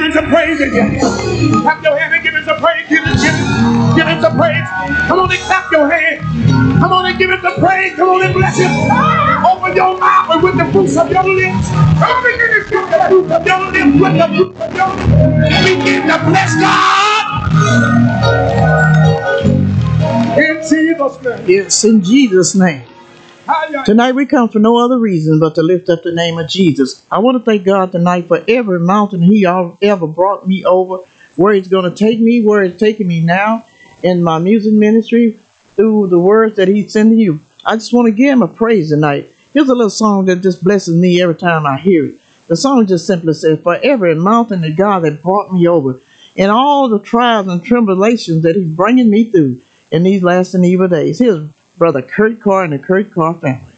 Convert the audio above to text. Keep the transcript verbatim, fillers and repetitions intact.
him some praise again. Clap your hand and give him some praise. Give him, give him, give him some praise. Come on and clap your hand. Come on and give him some praise. Come on and bless him. Open your mouth and with the fruits of your lips. Come on and give him the fruits of your lips. With the fruits of your lips. Begin to bless God. In Jesus' name. Yes, in Jesus' name. Tonight we come for no other reason but to lift up the name of Jesus. I want to thank God tonight for every mountain he ever brought me over, where he's going to take me, where he's taking me now in my music ministry through the words that he's sending you. I just want to give him a praise tonight. Here's a little song that just blesses me every time I hear it. The song just simply says, for every mountain that God had brought me over, and all the trials and tribulations that he's bringing me through in these last and evil days. Here's Brother Kurt Carr and the Kurt Carr family.